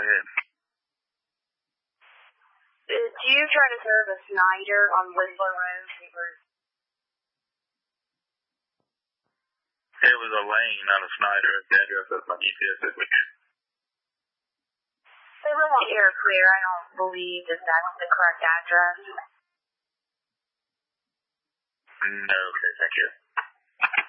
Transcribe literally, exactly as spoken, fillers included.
ahead. Did you try to serve a Snyder on Winslow Road? It was a Lane, not a Snyder. The address of my G P S is with you. They will want air clear. I don't believe that that's the correct address. No, okay, thank you.